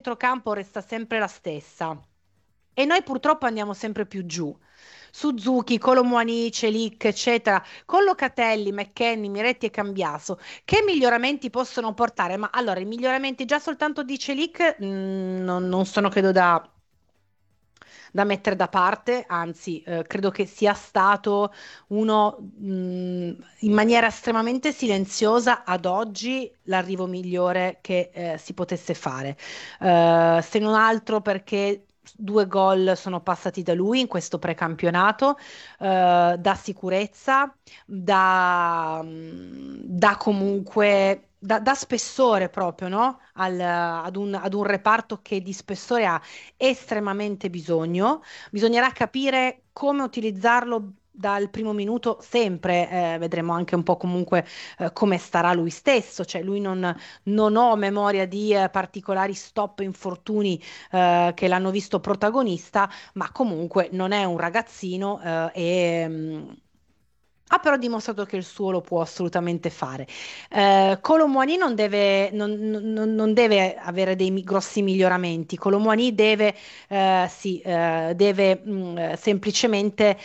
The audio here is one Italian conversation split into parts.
centrocampo resta sempre la stessa e noi purtroppo andiamo sempre più giù. Suzuki, Colomwani, Celic, eccetera, con Locatelli, McKennie, Miretti e Cambiaso, che miglioramenti possono portare? Ma allora, i miglioramenti già soltanto di Celic non sono, credo, da mettere da parte, anzi, credo che sia stato uno, in maniera estremamente silenziosa ad oggi, l'arrivo migliore che si potesse fare. Se non altro perché due gol sono passati da lui in questo precampionato, da sicurezza, da comunque. Da spessore proprio, no? Ad un reparto che di spessore ha estremamente bisogno. Bisognerà capire come utilizzarlo dal primo minuto sempre, vedremo anche un po' comunque come starà lui stesso, cioè lui non ho memoria di particolari stop infortuni che l'hanno visto protagonista, ma comunque non è un ragazzino ha però dimostrato che il suo lo può assolutamente fare. Kolo Muani non deve avere grossi miglioramenti. Kolo Muani deve semplicemente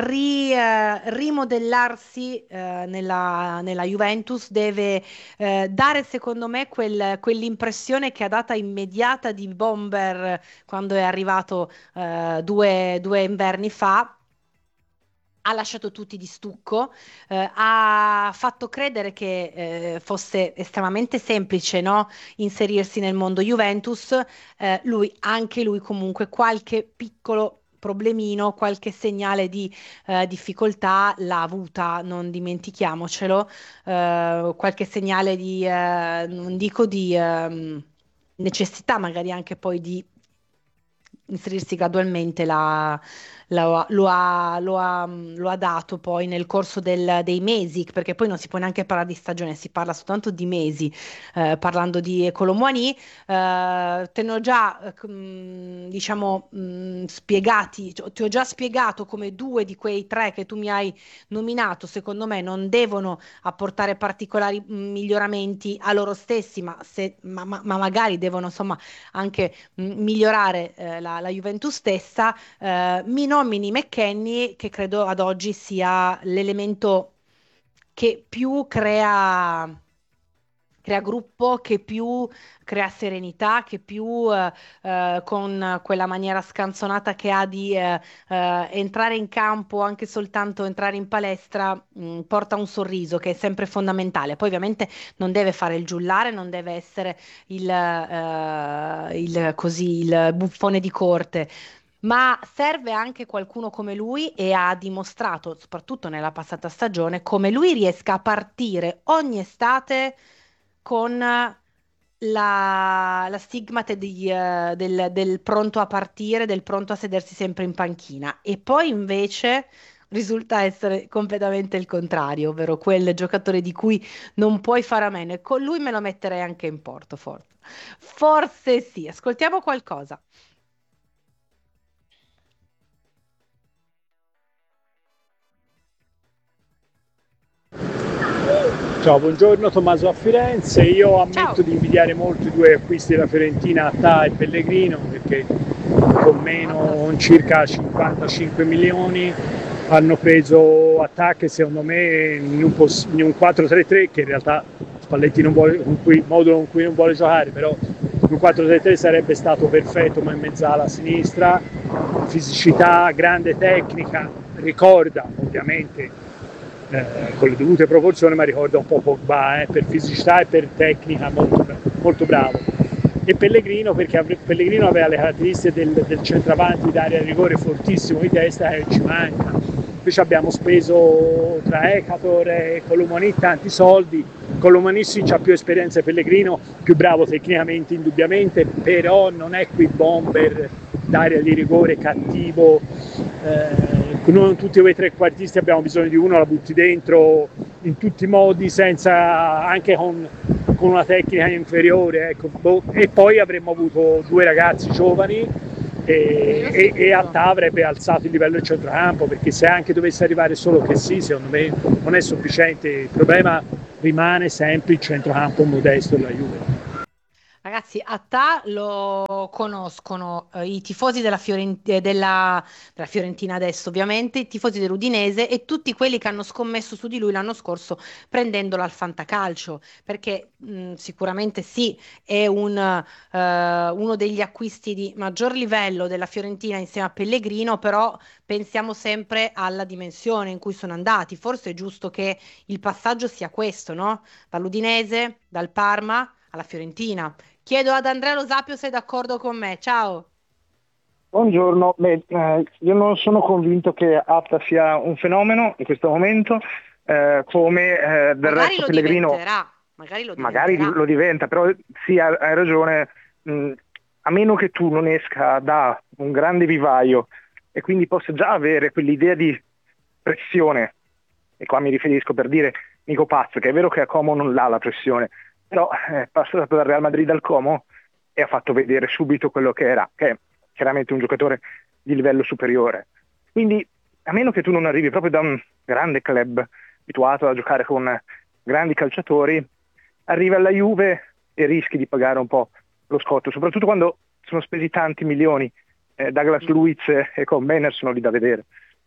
rimodellarsi nella Juventus, deve dare secondo me quell'impressione che ha data immediata di bomber quando è arrivato due inverni fa. Ha lasciato tutti di stucco, ha fatto credere che fosse estremamente semplice, no? Inserirsi nel mondo Juventus. Anche lui comunque qualche piccolo problemino, qualche segnale di difficoltà l'ha avuta, non dimentichiamocelo. Qualche segnale non dico di necessità, magari anche poi di inserirsi gradualmente lo ha dato poi nel corso dei mesi, perché poi non si può neanche parlare di stagione, si parla soltanto di mesi, parlando di Colomboani. Te ne ho già, diciamo, spiegati, ti ho già spiegato come due di quei tre che tu mi hai nominato, secondo me, non devono apportare particolari miglioramenti a loro stessi, ma magari devono, insomma, anche migliorare la Juventus stessa. Mi nomini McKennie, che credo ad oggi sia l'elemento che più crea gruppo, che più crea serenità, che più con quella maniera scanzonata che ha di entrare in campo, anche soltanto entrare in palestra, porta un sorriso che è sempre fondamentale. Poi ovviamente non deve fare il giullare, non deve essere il buffone di corte. Ma serve anche qualcuno come lui e ha dimostrato, soprattutto nella passata stagione, come lui riesca a partire ogni estate con la stigmate del pronto a partire, del pronto a sedersi sempre in panchina. E poi invece risulta essere completamente il contrario, ovvero quel giocatore di cui non puoi fare a meno. E con lui me lo metterei anche in porto, forse. Forse sì. Ascoltiamo qualcosa. Ciao, buongiorno, Tommaso a Firenze. Io ammetto Ciao. di invidiare molto i due acquisti della Fiorentina, Attà e Pellegrino, perché con meno circa 55 milioni hanno preso Attà, che secondo me in un 4-3-3, che in realtà Spalletti non vuole, modulo con cui non vuole giocare, però in un 4-3-3 sarebbe stato perfetto, ma in mezzala a sinistra, fisicità, grande tecnica, ricorda ovviamente con le dovute proporzioni, ma ricorda un po' Pogba, per fisicità e per tecnica molto, molto bravo. E Pellegrino, perché Pellegrino aveva le caratteristiche del centravanti d'area di rigore fortissimo di testa, che ci manca. Invece abbiamo speso tra Ecator e Colomani tanti soldi. Colomani sì, ha più esperienza, Pellegrino più bravo tecnicamente indubbiamente, però non è quel bomber d'area di rigore cattivo. Noi tutti e trequartisti abbiamo bisogno di uno, la butti dentro in tutti i modi, senza, anche con una tecnica inferiore, ecco. E poi avremmo avuto due ragazzi giovani e Attà avrebbe alzato il livello del centrocampo, perché se anche dovesse arrivare solo che sì, secondo me non è sufficiente. Il problema rimane sempre il centrocampo modesto della Juve. Ragazzi, Attà lo conoscono i tifosi della Fiorentina adesso, ovviamente, i tifosi dell'Udinese e tutti quelli che hanno scommesso su di lui l'anno scorso prendendolo al Fantacalcio, perché sicuramente sì, è uno degli acquisti di maggior livello della Fiorentina insieme a Pellegrino, però pensiamo sempre alla dimensione in cui sono andati. Forse è giusto che il passaggio sia questo, no? Dall'Udinese, dal Parma alla Fiorentina. Chiedo ad Andrea Lo Sapio se è d'accordo con me. Ciao. Buongiorno. Beh, io non sono convinto che Atta sia un fenomeno in questo momento, come del Magari resto lo Pellegrino diventerà, magari lo magari diventerà. lo diventa, però sì, hai ragione, a meno che tu non esca da un grande vivaio e quindi possa già avere quell'idea di pressione, e qua mi riferisco per dire Nico Paz, che è vero che a Como non l'ha la pressione, però è passato dal Real Madrid al Como e ha fatto vedere subito quello che era, che è chiaramente un giocatore di livello superiore. Quindi, a meno che tu non arrivi proprio da un grande club abituato a giocare con grandi calciatori, arrivi alla Juve e rischi di pagare un po' lo scotto, soprattutto quando sono spesi tanti milioni. Douglas Mm. Luiz e Combener sono lì da vedere.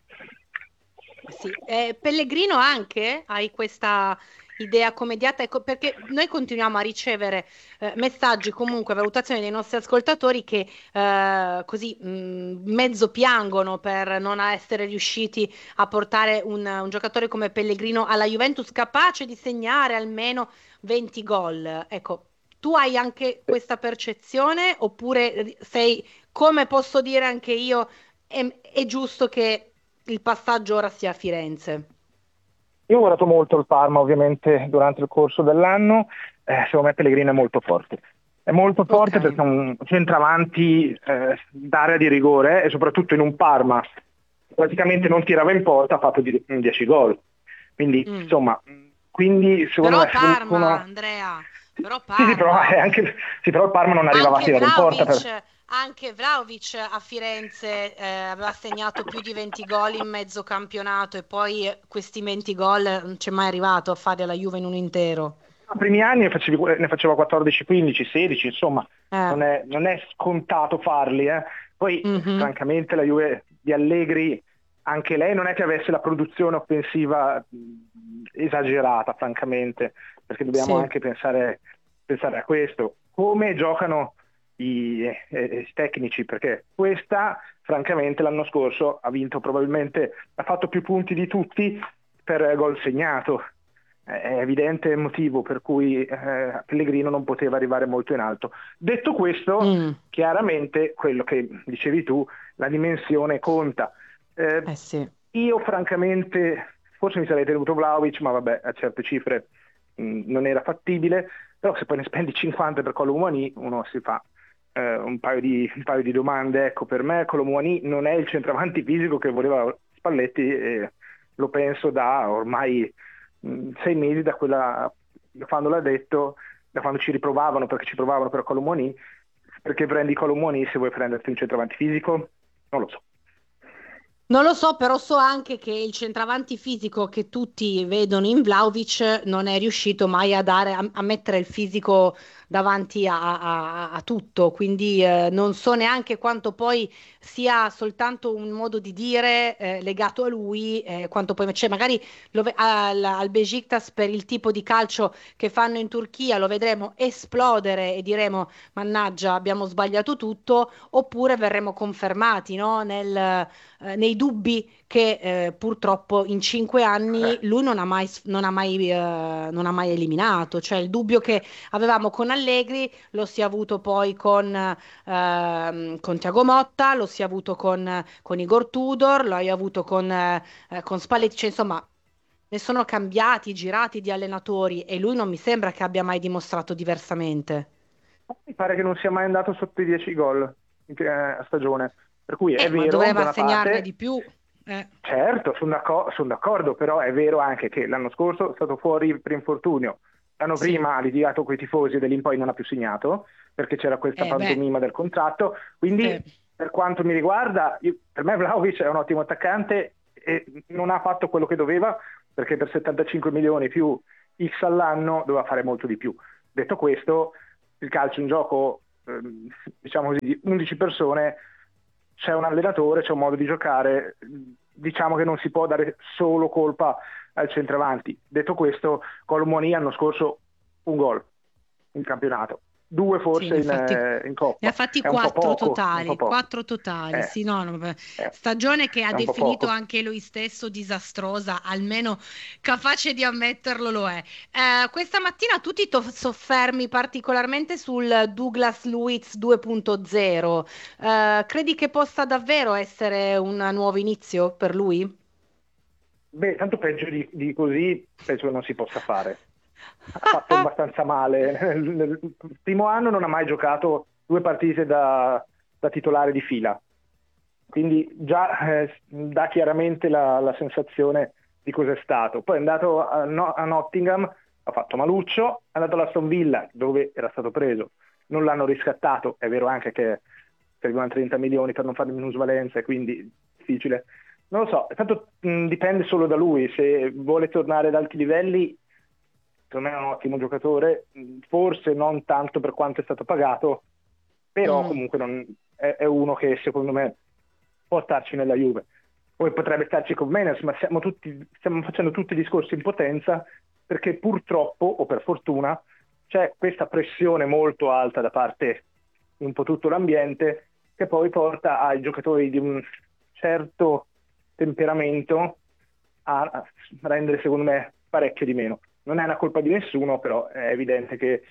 Sì, Pellegrino anche, hai questa idea commediata, ecco, perché noi continuiamo a ricevere messaggi, comunque, valutazioni dei nostri ascoltatori che così mezzo piangono per non essere riusciti a portare un giocatore come Pellegrino alla Juventus capace di segnare almeno 20 gol. Ecco, tu hai anche questa percezione oppure sei, come posso dire anche io, è giusto che il passaggio ora sia a Firenze? Io ho guardato molto il Parma ovviamente durante il corso dell'anno, secondo me Pellegrino è molto forte. È molto Ok. forte perché è un centravanti d'area di rigore e soprattutto in un Parma che praticamente non tirava in porta, ha fatto 10 gol. Quindi Mm. insomma, quindi secondo Però me se Parma, uno... Andrea, però Sì, sì, però, Parma. sì, però il Parma non arrivava a Anche tirare in porta. Anche Vlahovic a Firenze aveva segnato più di 20 gol in mezzo campionato e poi questi 20 gol non c'è mai arrivato a fare la Juve in un intero. I primi anni ne faceva 14, 15, 16, insomma, Eh, non è scontato farli. Poi, mhm, francamente, la Juve di Allegri, anche lei non è che avesse la produzione offensiva esagerata, francamente, perché dobbiamo sì, anche pensare a questo. Come giocano i tecnici? Perché questa, francamente, l'anno scorso ha vinto probabilmente, ha fatto più punti di tutti per gol segnato. È evidente il motivo per cui Pellegrino non poteva arrivare molto in alto. Detto questo, mm, chiaramente quello che dicevi tu, la dimensione conta. Eh, eh sì. io francamente, forse mi sarei tenuto Vlahovic, ma vabbè, a certe cifre non era fattibile, però se poi ne spendi 50 per Colomouani, uno si fa un paio di domande. Ecco, per me Colomouani non è il centravanti fisico che voleva Spalletti, e lo penso da ormai 6 mesi, da quando l'ha detto, da quando ci riprovavano, perché ci provavano per Colomouani, perché prendi Colomouani se vuoi prenderti un centravanti fisico? Non lo so. Non lo so, però so anche che il centravanti fisico che tutti vedono in Vlahovic non è riuscito mai a mettere il fisico davanti a tutto, quindi non so neanche quanto poi sia soltanto un modo di dire legato a lui, quanto poi, cioè magari al Besiktas per il tipo di calcio che fanno in Turchia lo vedremo esplodere e diremo mannaggia, abbiamo sbagliato tutto, oppure verremo confermati, no? Nei dubbi che purtroppo in 5 anni lui non ha mai eliminato. Cioè il dubbio che avevamo con Allegri lo si è avuto poi con Thiago Motta, lo si è avuto con Igor Tudor, lo hai avuto con Spalletti, cioè, insomma. Ne sono cambiati, girati di allenatori e lui non mi sembra che abbia mai dimostrato diversamente. Mi pare che non sia mai andato sotto i 10 gol a stagione, per cui è Ma vero da doveva una segnarne parte. di più. Eh. Certo, sono d'accordo, però è vero anche che l'anno scorso è stato fuori per infortunio. L'anno Sì, prima ha litigato con i tifosi e da lì in poi non ha più segnato, perché c'era questa beh, pantomima del contratto. Quindi, sì. per quanto mi riguarda, per me Vlahovic è un ottimo attaccante e non ha fatto quello che doveva, perché per 75 milioni più X all'anno doveva fare molto di più. Detto questo, il calcio è un gioco diciamo così, di 11 persone, c'è un allenatore, c'è un modo di giocare, diciamo che non si può dare solo colpa al centravanti. Detto questo, Colomoni l'anno scorso un gol in campionato, 2 Sì, forse in ne ha Coppa, fatti è un po' quattro poco, è un po' totali, poco, quattro totali, è, sì, no, no, beh, è- stagione che ha è un po' definito poco. anche lui stesso disastrosa, almeno capace di ammetterlo lo è. Questa mattina tu ti soffermi particolarmente sul Douglas Luiz 2.0. Credi che possa davvero essere un nuovo inizio per lui? Beh, tanto peggio di così penso che non si possa fare. Ha fatto abbastanza male. Nel primo anno non ha mai giocato 2 partite da titolare di fila, quindi già dà chiaramente la sensazione di cos'è stato. Poi è andato a Nottingham, ha fatto maluccio, è andato all'Aston Villa dove era stato preso, non l'hanno riscattato, è vero anche che servivano 30 milioni per non fare minusvalenza e quindi difficile. Non lo so, tanto dipende solo da lui, se vuole tornare ad alti livelli, secondo me è un ottimo giocatore, forse non tanto per quanto è stato pagato, però Mm. comunque è uno che secondo me può starci nella Juve. Poi potrebbe starci con Menes, ma stiamo facendo tutti discorsi in potenza perché purtroppo, o per fortuna, c'è questa pressione molto alta da parte di un po' tutto l'ambiente che poi porta ai giocatori di un certo temperamento a rendere secondo me parecchio di meno. Non è una colpa di nessuno, però è evidente che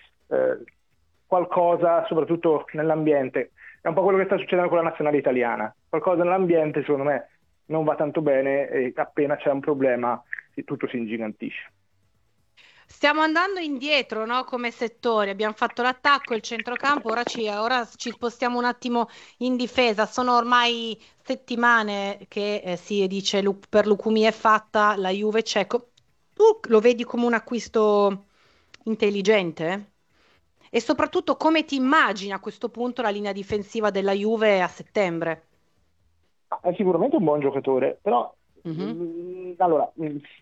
qualcosa, soprattutto nell'ambiente, è un po' quello che sta succedendo con la nazionale italiana. Qualcosa nell'ambiente, secondo me, non va tanto bene e appena c'è un problema tutto si ingigantisce. Stiamo andando indietro, no? Come settori. Abbiamo fatto l'attacco, il centrocampo, ora ci spostiamo un attimo in difesa. Sono ormai settimane che si dice per Lukumi è fatta, la Juve c'è. Tu lo vedi come un acquisto intelligente? E soprattutto come ti immagini a questo punto la linea difensiva della Juve a settembre? È sicuramente un buon giocatore, però Mhm. allora,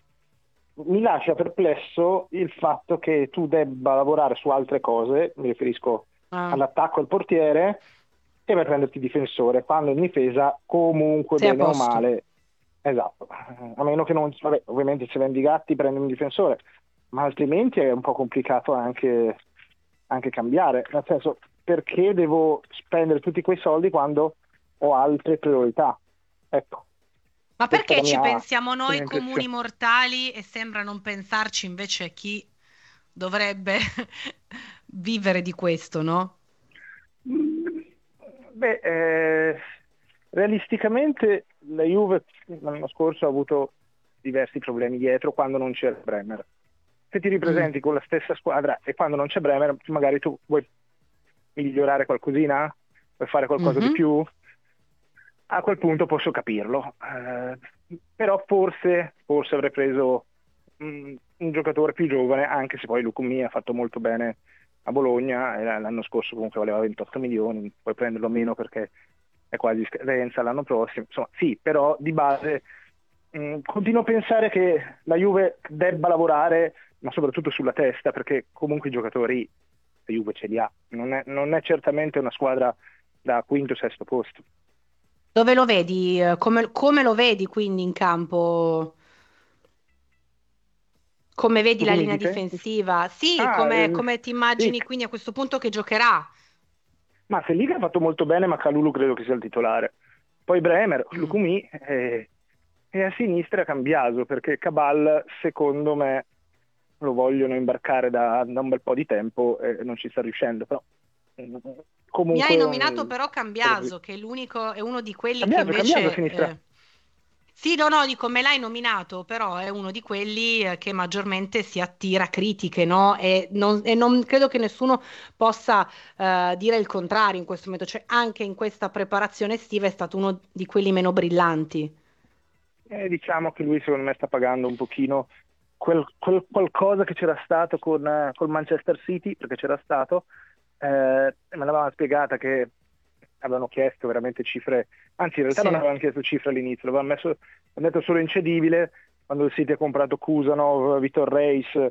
mi lascia perplesso il fatto che tu debba lavorare su altre cose, mi riferisco Ah, all'attacco al portiere, e vai a prenderti difensore, quando in difesa comunque sei a bene o posto. male, esatto, a meno che non, vabbè, ovviamente se vendi i gatti prendi un difensore, ma altrimenti è un po' complicato anche cambiare, nel senso perché devo spendere tutti quei soldi quando ho altre priorità? Ecco, Ma questa è perché la ci pensiamo la noi mia comuni impressione. mortali e sembra non pensarci invece chi dovrebbe vivere di questo, no? Mm, Beh, realisticamente la Juve l'anno scorso ha avuto diversi problemi dietro quando non c'era Bremer. Se ti Mm. ripresenti con la stessa squadra e quando non c'è Bremer, magari tu vuoi migliorare qualcosina, vuoi fare qualcosa di Mhm. più, a quel punto posso capirlo. Però forse avrei preso un giocatore più giovane, anche se poi Lucumi ha fatto molto bene a Bologna, e l'anno scorso comunque valeva 28 milioni, puoi prenderlo meno perché è quasi scadenza l'anno prossimo. Insomma, sì, però di base continuo a pensare che la Juve debba lavorare, ma soprattutto sulla testa, perché comunque i giocatori la Juve ce li ha. Non è certamente una squadra da quinto o sesto posto. Dove lo vedi? Come lo vedi quindi in campo? Come vedi Tu la come linea dici? difensiva? Sì, Ah, come ti sì, immagini quindi a questo punto che giocherà? ma Felipe ha fatto molto bene, ma Calulu credo che sia il titolare. Poi Bremer, Mm. Lucumi e a sinistra Cambiaso, perché Cabal secondo me lo vogliono imbarcare da un bel po' di tempo e non ci sta riuscendo, però mm, Mi hai comunque nominato però così. Cambiaso, che è l'unico, è uno di quelli che Cambiaso a invece... sinistra. Sì, no, no, dico, me l'hai nominato, però è uno di quelli che maggiormente si attira critiche, no? E non credo che nessuno possa dire il contrario in questo momento, cioè anche in questa preparazione estiva è stato uno di quelli meno brillanti. Diciamo che lui secondo me sta pagando un pochino quel qualcosa che c'era stato col Manchester City, perché c'era stato, me l'avevano spiegata che avevano chiesto veramente cifre, anzi in realtà non Sì. avevano chiesto cifre all'inizio, l'avevano detto solo incedibile, quando il City ha comprato Kusanov, Vitor Reis,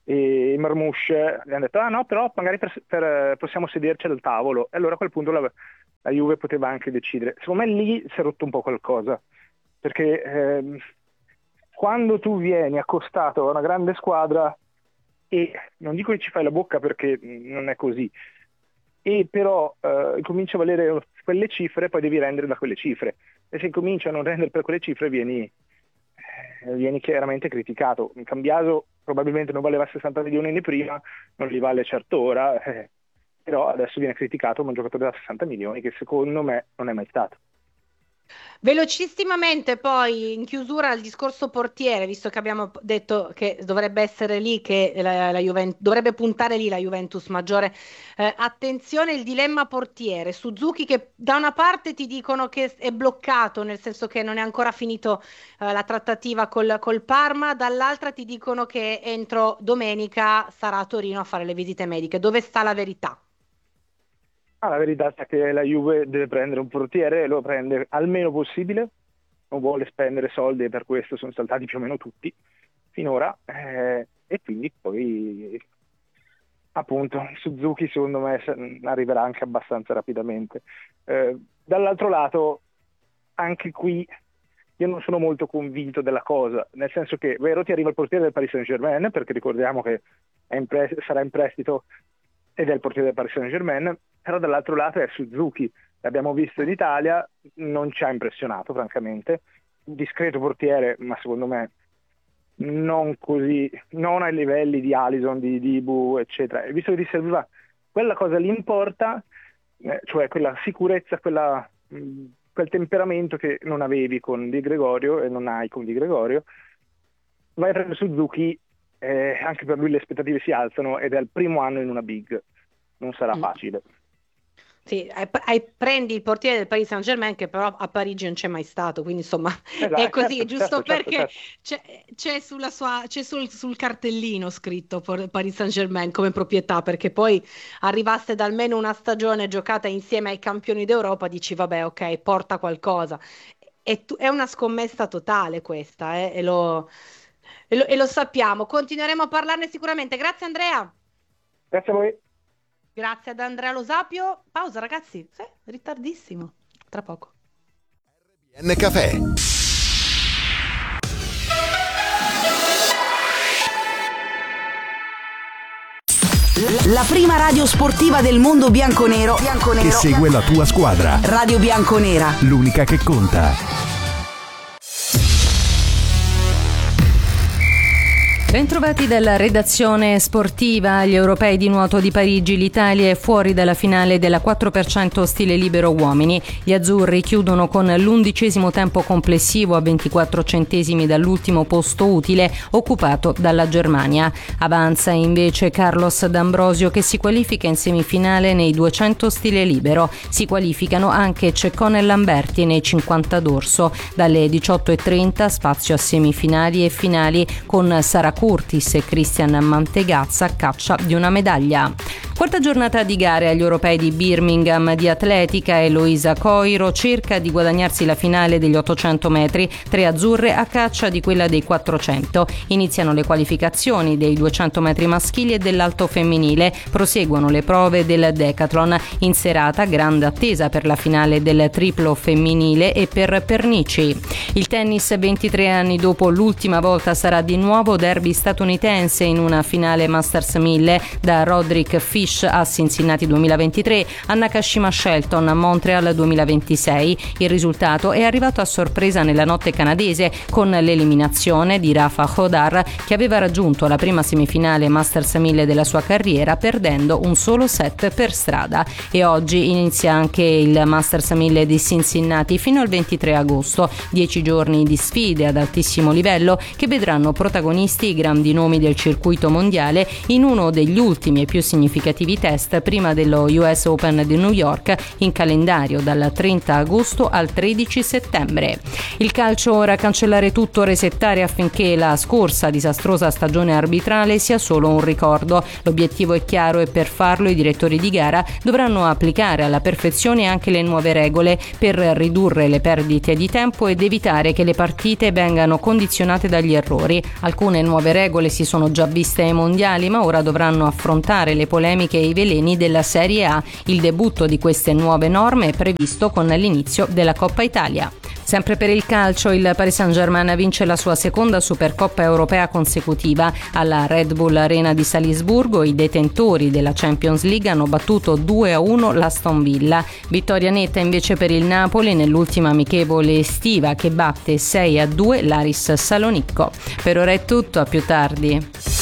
e Marmouche gli hanno detto no, però magari possiamo sederci al tavolo, e allora a quel punto la Juve poteva anche decidere. Secondo me lì si è rotto un po' qualcosa, perché quando tu vieni accostato a una grande squadra, e non dico che ci fai la bocca perché non è così, e però comincia a valere quelle cifre, poi devi rendere da quelle cifre, e se cominci a non rendere per quelle cifre vieni chiaramente criticato. Cambiaso probabilmente non valeva 60 milioni né prima, non li vale certo ora, però adesso viene criticato come un giocatore da 60 milioni che secondo me non è mai stato. Velocissimamente poi in chiusura il discorso portiere, visto che abbiamo detto che dovrebbe essere lì che la Juventus dovrebbe puntare lì la Juventus maggiore attenzione, il dilemma portiere. Suzuki che da una parte ti dicono che è bloccato, nel senso che non è ancora finito la trattativa col Parma, dall'altra ti dicono che entro domenica sarà a Torino a fare le visite mediche. Dove sta la verità? La verità è che la Juve deve prendere un portiere e lo prende almeno possibile, non vuole spendere soldi e per questo sono saltati più o meno tutti finora, e quindi poi appunto Suzuki secondo me arriverà anche abbastanza rapidamente. Dall'altro lato anche qui io non sono molto convinto della cosa, nel senso che vero ti arriva il portiere del Paris Saint-Germain, perché ricordiamo che sarà in prestito ed è il portiere del Paris Saint-Germain, però dall'altro lato è Suzuki, l'abbiamo visto in Italia, non ci ha impressionato francamente, un discreto portiere, ma secondo me non così, non ai livelli di Alisson, di Dibu, eccetera. E visto che ti serviva quella cosa lì importa, cioè quella sicurezza, quel temperamento che non avevi con Di Gregorio e non hai con Di Gregorio, vai a prendere Suzuki, anche per lui le aspettative si alzano ed è il primo anno in una big, non sarà facile. Sì, prendi il portiere del Paris Saint-Germain che però a Parigi non c'è mai stato, quindi insomma è così, giusto perché c'è sul cartellino scritto Paris Saint-Germain come proprietà, perché poi arrivaste da almeno una stagione giocata insieme ai campioni d'Europa, dici vabbè ok, porta qualcosa. È una scommessa totale questa, e lo sappiamo, continueremo a parlarne sicuramente. Grazie Andrea. Grazie a voi. Grazie ad Andrea Lo Sapio. Pausa ragazzi, ritardissimo, tra poco. RBN Café. La prima radio sportiva del mondo bianconero che segue la tua squadra. Radio Bianconera, l'unica che conta. Bentrovati dalla redazione sportiva. Agli europei di nuoto di Parigi l'Italia è fuori dalla finale della 4% stile libero uomini. Gli azzurri chiudono con l'11° tempo complessivo a 24 centesimi dall'ultimo posto utile occupato dalla Germania. Avanza invece Carlos D'Ambrosio che si qualifica in semifinale nei 200 stile libero. Si qualificano anche Ceccone e Lamberti nei 50 dorso. Dalle 18:30 spazio a semifinali e finali con Sara Curtis e Christian Mantegazza a caccia di una medaglia. Quarta giornata di gare agli europei di Birmingham di atletica. Eloisa Coiro cerca di guadagnarsi la finale degli 800 metri, 3 azzurre a caccia di quella dei 400. Iniziano le qualificazioni dei 200 metri maschili e dell'alto femminile. Proseguono le prove del decathlon. In serata grande attesa per la finale del triplo femminile e per Pernici. Il tennis 23 anni dopo l'ultima volta sarà di nuovo derby statunitense in una finale Masters 1000 da Roderick Fish a Cincinnati 2023 a Nakashima Shelton a Montreal 2026. Il risultato è arrivato a sorpresa nella notte canadese con l'eliminazione di Rafa Hodar che aveva raggiunto la prima semifinale Masters 1000 della sua carriera perdendo un solo set per strada. E oggi inizia anche il Masters 1000 di Cincinnati fino al 23 agosto, 10 giorni di sfide ad altissimo livello che vedranno protagonisti i grandi nomi del circuito mondiale in uno degli ultimi e più significativi tentativi test prima dello US Open di New York, in calendario dal 30 agosto al 13 settembre. Il calcio ora cancellare tutto, resettare affinché la scorsa disastrosa stagione arbitrale sia solo un ricordo. L'obiettivo è chiaro e per farlo i direttori di gara dovranno applicare alla perfezione anche le nuove regole per ridurre le perdite di tempo ed evitare che le partite vengano condizionate dagli errori. Alcune nuove regole si sono già viste ai mondiali, ma ora dovranno affrontare le polemiche e i veleni della Serie A. Il debutto di queste nuove norme è previsto con l'inizio della Coppa Italia. Sempre per il calcio, il Paris Saint-Germain vince la sua seconda Supercoppa europea consecutiva. Alla Red Bull Arena di Salisburgo i detentori della Champions League hanno battuto 2-1 l'Aston Villa. Vittoria netta invece per il Napoli nell'ultima amichevole estiva, che batte 6-2 l'Aris Salonicco. Per ora è tutto, a più tardi.